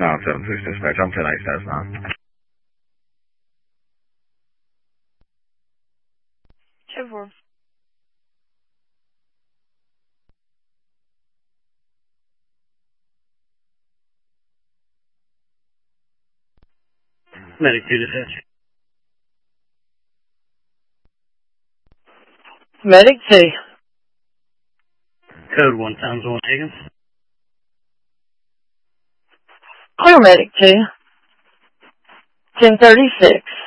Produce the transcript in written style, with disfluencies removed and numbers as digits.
976 dispatch. I'm 10-8 status 9. Check for Medic 2 dispatch. Medic 2. Code 1 times 1 Higgins. Clear Medic 2. 1036.